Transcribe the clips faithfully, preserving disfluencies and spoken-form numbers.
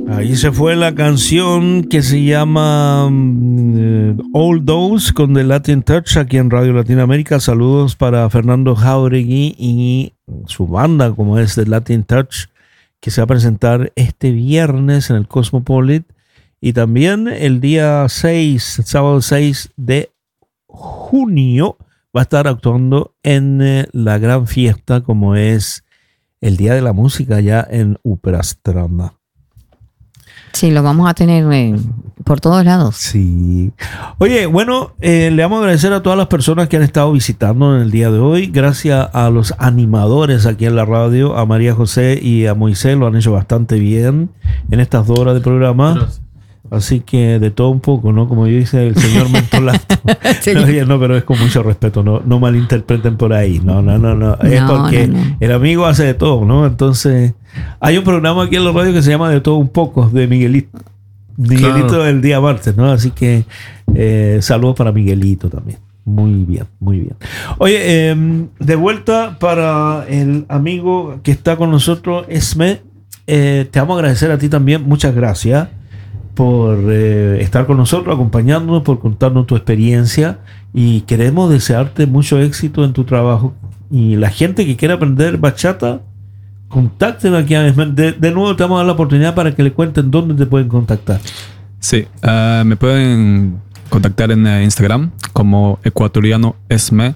Ahí se fue la canción que se llama um, All Those con The Latin Touch aquí en Radio Latinoamérica. Saludos para Fernando Jauregui y su banda como es The Latin Touch, que se va a presentar este viernes en el Cosmopolit y también el día seis, sábado seis de junio va a estar actuando en eh, la gran fiesta como es el Día de la Música ya en Uprastrana. Sí, lo vamos a tener eh, por todos lados. Sí. Oye, bueno, eh, le vamos a agradecer a todas las personas que han estado visitando en el día de hoy. Gracias a los animadores aquí en la radio, a María José y a Moisés, lo han hecho bastante bien en estas dos horas de programa. Gracias. Así que de todo un poco, ¿no? Como dice el señor Mentolato. Sí. No, no, pero es con mucho respeto, no, no malinterpreten por ahí. No, no, no, no. Es no, porque no, no. El amigo hace de todo, ¿no? Entonces, hay un programa aquí en la radio que se llama De todo un poco, de Miguelito. Miguelito claro. El día martes, ¿no? Así que eh, saludos para Miguelito también. Muy bien, muy bien. Oye, eh, de vuelta para el amigo que está con nosotros, Esme. Eh, te vamos a agradecer a ti también. Muchas gracias por eh, estar con nosotros, acompañándonos, por contarnos tu experiencia y queremos desearte mucho éxito en tu trabajo. Y la gente que quiera aprender bachata, contacten aquí a de, de nuevo te vamos a dar la oportunidad para que le cuenten dónde te pueden contactar. Sí, uh, me pueden contactar en Instagram como ecuatoriano Esme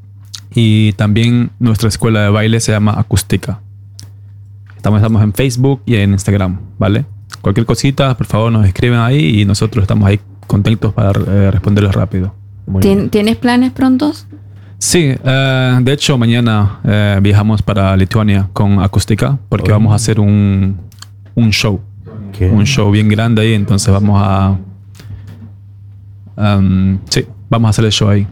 y también nuestra escuela de baile se llama Acústica. Estamos, estamos en Facebook y en Instagram, ¿vale? Cualquier cosita, por favor, nos escriben ahí y nosotros estamos ahí contentos para eh, responderles rápido. ¿Tien, ¿Tienes planes prontos? Sí, eh, de hecho mañana eh, viajamos para Lituania con Acústica porque oh. vamos a hacer un, un show. ¿Qué? Un show bien grande ahí, entonces vamos a... Um, sí, vamos a hacer el show ahí.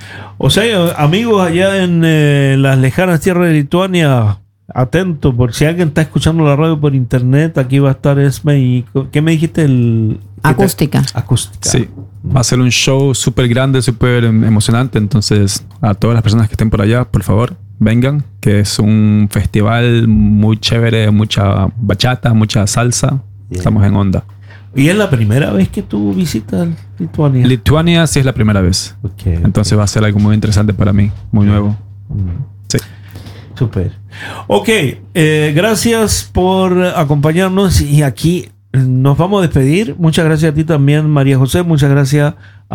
O sea, amigos allá en eh, las lejanas tierras de Lituania... Atento, por si alguien está escuchando la radio por internet, aquí va a estar Esme y... ¿Qué me dijiste? El, Acústica. Te, acústica. Sí, va a ser un show súper grande, súper emocionante, entonces a todas las personas que estén por allá, por favor, vengan, que es un festival muy chévere, mucha bachata, mucha salsa, yeah. Estamos en onda. ¿Y es la primera vez que tú visitas Lituania? Lituania sí es la primera vez, okay, entonces okay. Va a ser algo muy interesante para mí, muy nuevo. Mm. Sí. Super. Ok, eh, gracias por acompañarnos y aquí nos vamos a despedir. Muchas gracias a ti también, María José. Muchas gracias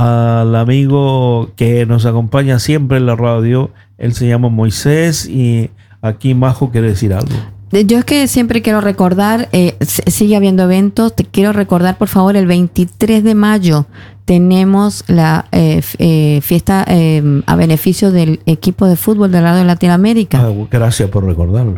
al amigo que nos acompaña siempre en la radio. Él se llama Moisés y aquí Majo quiere decir algo. Yo es que siempre quiero recordar, eh, sigue habiendo eventos, te quiero recordar por favor el veintitrés de mayo tenemos la eh, eh, fiesta eh, a beneficio del equipo de fútbol de la Radio Latinoamérica. Ah, gracias por recordarlo.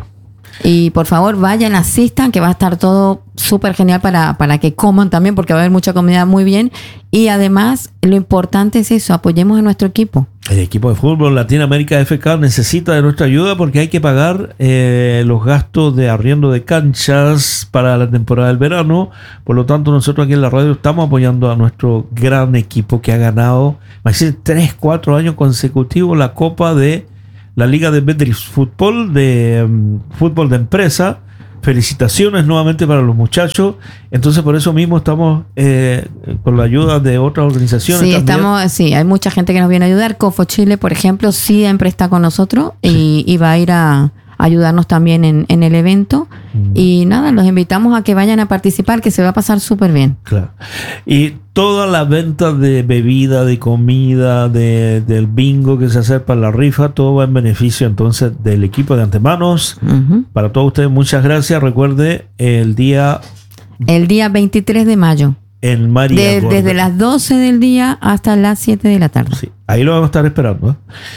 Y por favor vayan, asistan, que va a estar todo súper genial para, para que coman también, porque va a haber mucha comida muy bien. Y además, lo importante es eso, apoyemos a nuestro equipo. El equipo de fútbol Latinoamérica F K necesita de nuestra ayuda porque hay que pagar eh, los gastos de arriendo de canchas para la temporada del verano. Por lo tanto, nosotros aquí en la radio estamos apoyando a nuestro gran equipo que ha ganado, hace tres, cuatro años consecutivos la Copa de la Liga de Betris Fútbol, de um, fútbol de empresa. Felicitaciones nuevamente para los muchachos. Entonces, por eso mismo estamos eh, con la ayuda de otras organizaciones. Sí, también. estamos, sí, hay mucha gente que nos viene a ayudar. Cofo Chile, por ejemplo, siempre está con nosotros y, y va a ir a ayudarnos también en, en el evento. Mm. Y nada, los invitamos a que vayan a participar, que se va a pasar súper bien. Claro. Y toda la venta de bebida, de comida, de, del bingo que se hace para la rifa, todo va en beneficio entonces del equipo de Antemanos. Uh-huh. Para todos ustedes, muchas gracias. Recuerde, el día... El día veintitrés de mayo. En María de, Desde las doce del día hasta las siete de la tarde. Sí, ahí lo vamos a estar esperando, ¿eh?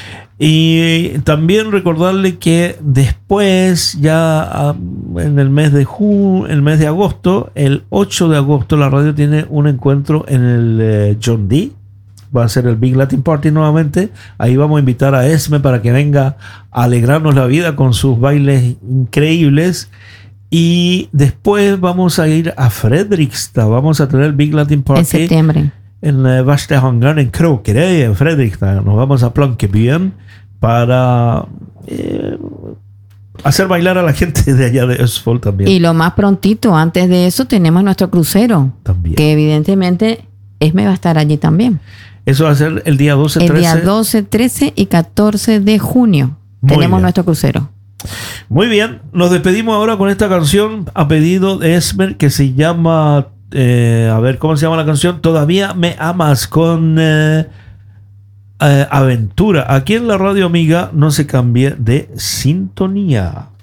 Y también recordarle que después, ya en el mes de junio, el mes de agosto, el ocho de agosto, la radio tiene un encuentro en el eh, John D. Va a ser el Big Latin Party nuevamente. Ahí vamos a invitar a Esme para que venga a alegrarnos la vida con sus bailes increíbles. Y después vamos a ir a Fredrikstad. Vamos a tener el Big Latin Party. En septiembre. En eh, Vastehangar, en Krokerö, en Fredrikstad. Nos vamos a Plankebyen para eh, hacer bailar a la gente de allá de Østfold también. Y lo más prontito, antes de eso, tenemos nuestro crucero. También. Que evidentemente Esme va a estar allí también. Eso va a ser el día doce, trece. El día doce, trece y catorce de junio. Muy tenemos bien. nuestro crucero. Muy bien, nos despedimos ahora con esta canción a pedido de Esmer que se llama, eh, a ver, ¿cómo se llama la canción? Todavía me amas, con eh, eh, Aventura. Aquí en la Radio Amiga, no se cambie de sintonía.